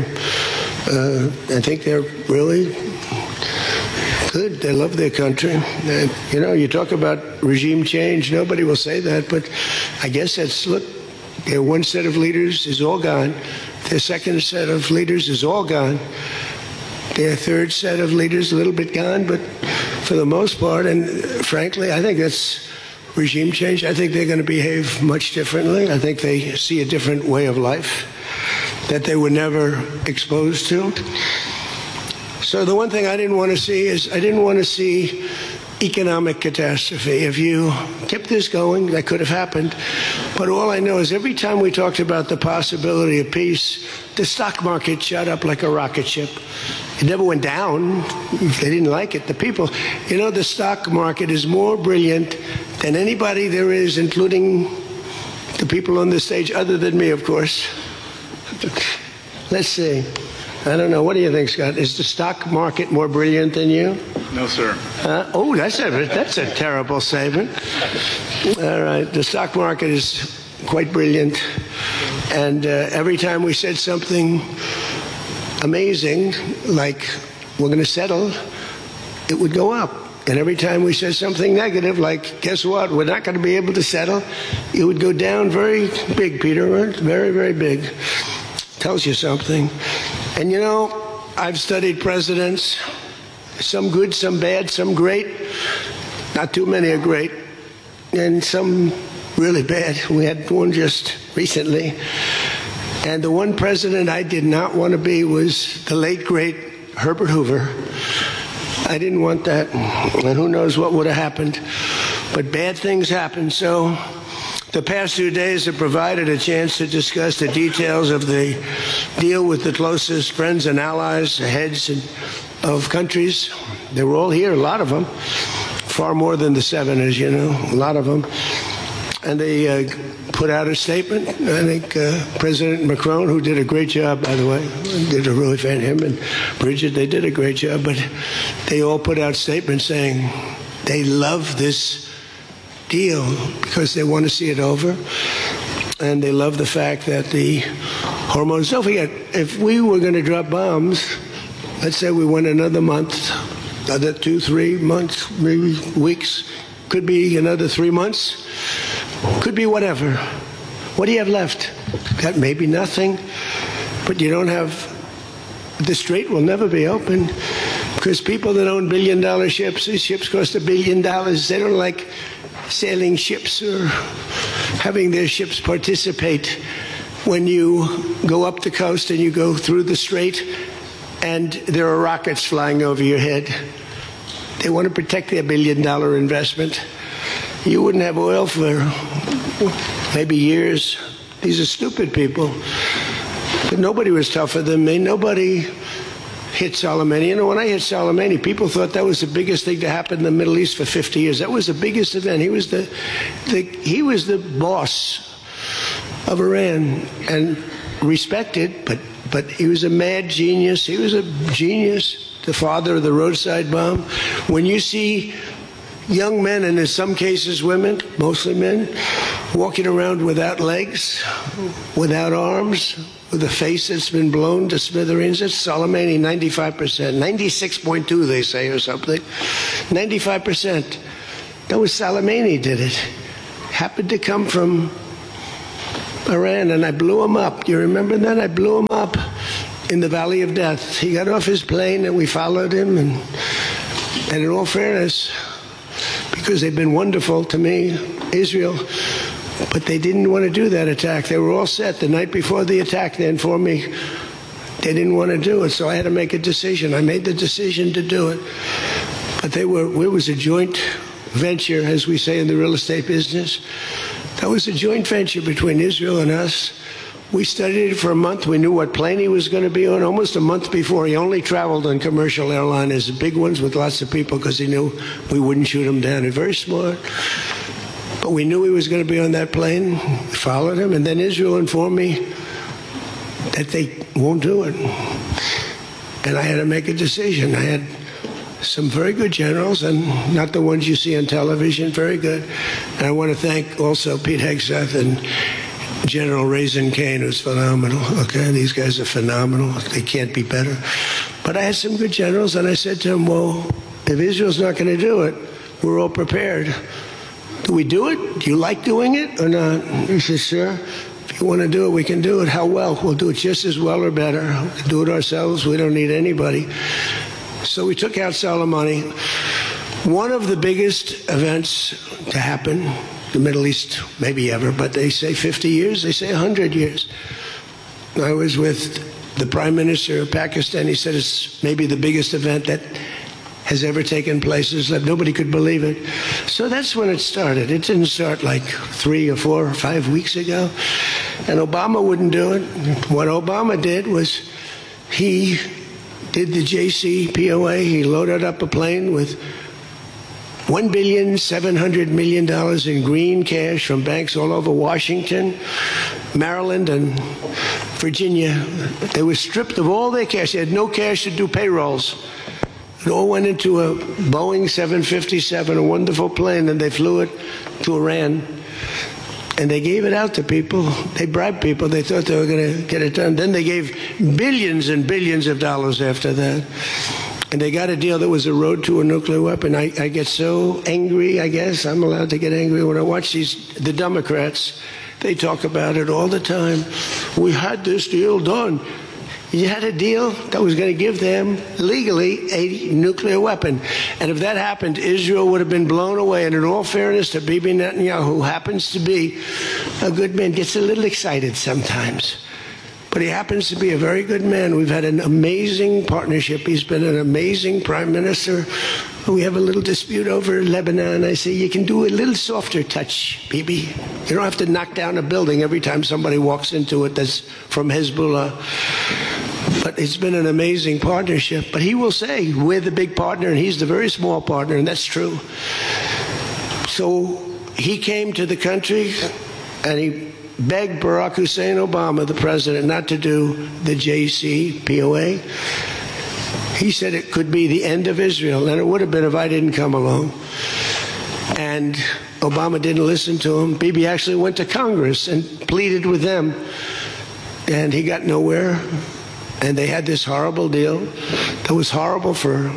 they're really good. They love their country. And, you know, you talk about regime change. Nobody will say that, but I guess that's, look, their one set of leaders is all gone. Their second set of leaders is all gone. Their third set of leaders a little bit gone, but for the most part, and frankly, I think that's regime change. I think they're going to behave much differently. I think they see a different way of life that they were never exposed to. So the one thing I didn't want to see is I didn't want to see economic catastrophe. If you kept this going, that could have happened. But all I know is every time we talked about the possibility of peace, the stock market shot up like a rocket ship. It never went down. They didn't like it. The people, you know, the stock market is more brilliant than anybody there is, including the people on the stage, other than me, of course. Let's see. I don't know. What do you think, Scott? Is the stock market more brilliant than you? No, sir. Oh, that's a terrible statement. All right. The stock market is quite brilliant. And every time we said something amazing, like we're going to settle, it would go up. And every time we said something negative, like, guess what, we're not going to be able to settle, it would go down very big, Peter, right? Very, very big. Tells you something. And you know, I've studied presidents, some good, some bad, some great. Not too many are great. And some really bad. We had one just recently. And the one president I did not want to be was the late, great Herbert Hoover. I didn't want that. And who knows what would have happened. But bad things happen. So the past 2 days have provided a chance to discuss the details of the deal with the closest friends and allies, the heads of countries. They were all here, a lot of them. Far more than the 7, as you know, a lot of them. And they put out a statement. I think President Macron, who did a great job, by the way, did a really fan, him and Bridget, they did a great job. But they all put out statements saying they love this deal because they want to see it over. And they love the fact that the hormones, don't forget, if we were going to drop bombs, let's say we went another month, another 2-3 months, maybe weeks, could be another 3 months, could be whatever. What do you have left? Got maybe nothing, but you don't have, the strait will never be open. Because people that own billion-dollar ships, these ships cost $1 billion. They don't like sailing ships or having their ships participate when you go up the coast and you go through the strait and there are rockets flying over your head. They want to protect their $1 billion investment. You wouldn't have oil for maybe years. These are stupid people. But nobody was tougher than me. Nobody hit Soleimani. You know, when I hit Soleimani, people thought that was the biggest thing to happen in the Middle East for 50 years. That was the biggest event. He was the boss of Iran and respected, but he was a mad genius. He was a genius, the father of the roadside bomb. When you see young men, and in some cases women, mostly men, walking around without legs, without arms, with a face that's been blown to smithereens, it's Soleimani, 95%, 96.2 they say or something, 95%. That was Soleimani did it. Happened to come from Iran, and I blew him up. You remember that? I blew him up in the Valley of Death. He got off his plane and we followed him, and in all fairness, because they've been wonderful to me, Israel, but they didn't want to do that attack. They were all set the night before the attack. They informed me they didn't want to do it, so I had to make a decision. I made the decision to do it. But it was a joint venture, as we say in the real estate business. That was a joint venture between Israel and us. We studied it for a month. We knew what plane he was going to be on almost a month before. He only traveled on commercial airliners, the big ones with lots of people, because he knew we wouldn't shoot him down. He's very smart. But we knew he was going to be on that plane. We followed him. And then Israel informed me that they won't do it. And I had to make a decision. I had some very good generals, and not the ones you see on television, very good. And I want to thank also Pete Hegseth and General Raisin Kane, who's phenomenal. Okay, these guys are phenomenal. They can't be better. But I had some good generals, and I said to them, well, if Israel's not going to do it, we're all prepared. Do we do it? Do you like doing it or not? He says, sir, if you want to do it, we can do it. How well? We'll do it just as well or better. We'll do it ourselves. We don't need anybody. So we took out Soleimani. One of the biggest events to happen, the Middle East, maybe ever, but they say 50 years, they say 100 years. I was with the Prime Minister of Pakistan. He said it's maybe the biggest event that has ever taken place. Nobody could believe it. So that's when it started. It didn't start like 3 or 4 or 5 weeks ago. And Obama wouldn't do it. What Obama did was he did the JCPOA. He loaded up a plane with $1.7 billion in green cash from banks all over Washington, Maryland, and Virginia. They were stripped of all their cash. They had no cash to do payrolls. It all went into a Boeing 757, a wonderful plane, and they flew it to Iran. And they gave it out to people. They bribed people. They thought they were going to get it done. Then they gave billions and billions of dollars after that. And they got a deal that was a road to a nuclear weapon. I get so angry, I guess. I'm allowed to get angry when I watch the Democrats. They talk about it all the time. We had this deal done. You had a deal that was going to give them legally a nuclear weapon. And if that happened, Israel would have been blown away. And in all fairness to Bibi Netanyahu, who happens to be a good man, gets a little excited sometimes. But he happens to be a very good man. We've had an amazing partnership. He's been an amazing prime minister. We have a little dispute over Lebanon. I say, you can do a little softer touch, Bibi. You don't have to knock down a building every time somebody walks into it that's from Hezbollah. But it's been an amazing partnership. But he will say, we're the big partner, and he's the very small partner, and that's true. So he came to the country, and he begged Barack Hussein Obama, the president, not to do the JCPOA. He said it could be the end of Israel, and it would have been if I didn't come along. And Obama didn't listen to him. Bibi actually went to Congress and pleaded with them, and he got nowhere. And they had this horrible deal that was horrible for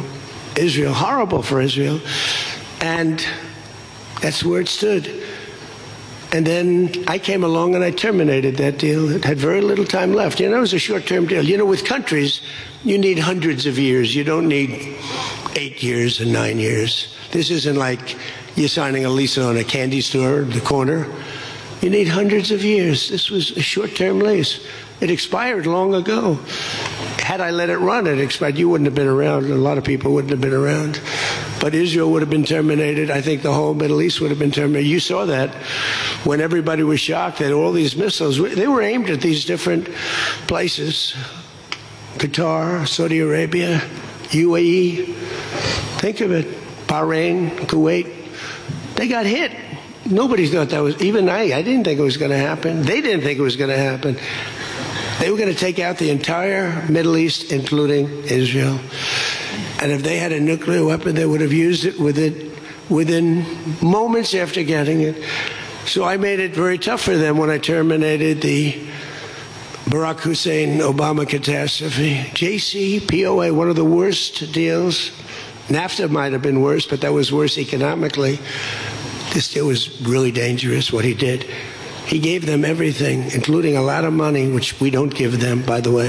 Israel, and that's where it stood. And then I came along and I terminated that deal. It had very little time left. It was a short-term deal. With countries, you need hundreds of years. You don't need 8 years and 9 years. This isn't like you're signing a lease on a candy store at the corner. You need hundreds of years. This was a short-term lease. It expired long ago. Had I let it run, it expired. You wouldn't have been around. A lot of people wouldn't have been around. But Israel would have been terminated. I think the whole Middle East would have been terminated. You saw that when everybody was shocked that all these missiles, they were aimed at these different places. Qatar, Saudi Arabia, UAE. Think of it. Bahrain, Kuwait. They got hit. Nobody thought that was, even I didn't think it was going to happen. They didn't think it was going to happen. They were going to take out the entire Middle East, including Israel. And if they had a nuclear weapon, they would have used it within moments after getting it. So I made it very tough for them when I terminated the Barack Hussein Obama catastrophe. JCPOA, one of the worst deals. NAFTA might have been worse, but that was worse economically. This deal was really dangerous, what he did. He gave them everything, including a lot of money, which we don't give them, by the way.